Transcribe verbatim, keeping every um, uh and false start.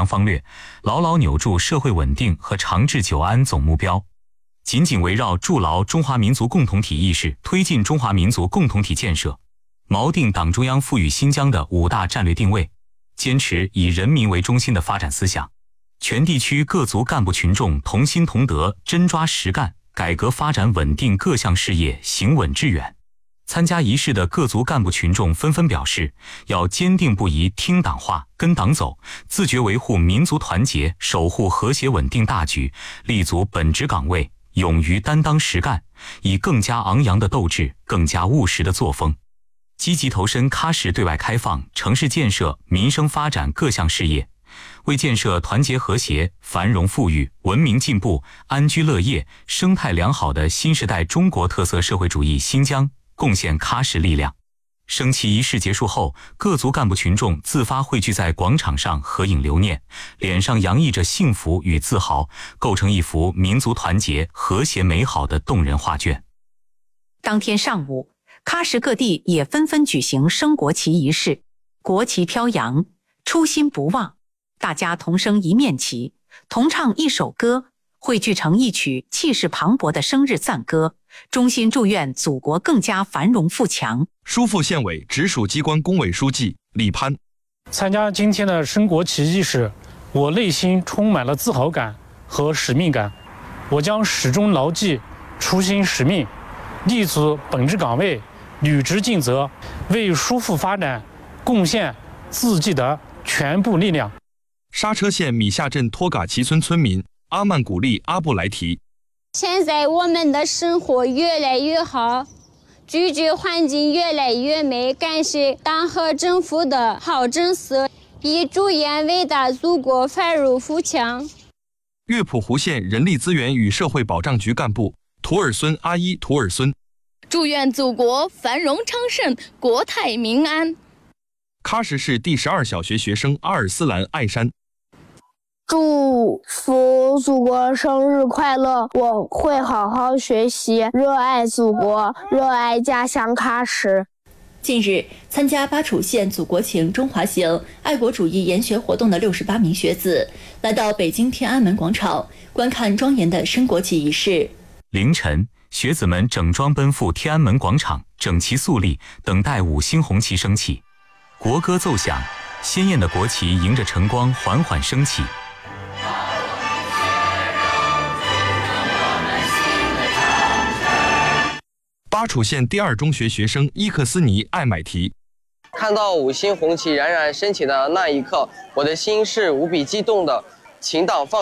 强方略，牢牢扭住社会稳定和长治久安总目标。紧紧围绕筑牢中华民族共同体意识，推进中华民族共同体建设，锚定党中央赋予新疆的五大战略定位，坚持以人民为中心的发展思想。全地区各族干部群众同心同德，真抓实干，改革发展稳定各项事业行稳致远。参加仪式的各族干部群众纷纷表示，要坚定不移听党话、跟党走，自觉维护民族团结，守护和谐稳定大局，立足本职岗位，勇于担当实干，以更加昂扬的斗志、更加务实的作风，积极投身喀什对外开放、城市建设、民生发展各项事业，为建设团结和谐、繁荣富裕、文明进步、安居乐业、生态良好的新时代中国特色社会主义新疆贡献喀什力量。升旗仪式结束后，各族干部群众自发汇聚在广场上合影留念，脸上洋溢着幸福与自豪，构成一幅民族团结、和谐美好的动人画卷。 当天上午，喀什各地也纷纷举行升国旗仪式，国旗飘扬，初心不忘，大家同升一面旗，同唱一首歌，汇聚成一曲气势磅礴的生日赞歌，衷心祝愿祖国更加繁荣富强。 疏附县委直属机关工委书记李攀， 参加今天的升国旗仪式，我内心充满了自豪感和使命感。我将始终牢记初心使命，立足本职岗位，履职尽责，为疏附发展贡献自己的全部力量。 刹车县米下镇托嘎旗村村民阿曼古丽阿布莱提， 现在我们的生活越来越好，居住环境越来越美，感谢党和政府的好政策，以祝愿伟大祖国繁荣富强。 乐谱湖县人力资源与社会保障局干部图尔孙阿依图尔孙， 祝愿祖国繁荣昌盛，国泰民安。 喀什市第十二小学学生阿尔斯兰艾山， 祝福祖国生日快乐！我会好好学习，热爱祖国，热爱家乡喀什。 近日，参加巴楚县祖国情中华行爱国主义研学活动的六十八名学子，来到北京天安门广场观看庄严的升国旗仪式。 凌晨，学子们整装奔赴天安门广场，整齐肃立，等待五星红旗升起。国歌奏响，鲜艳的国旗迎着晨光缓缓升起。 巴楚县第二中学学生伊克斯尼艾买提， 看到五星红旗冉冉升起的那一刻，我的心是无比激动的。请党放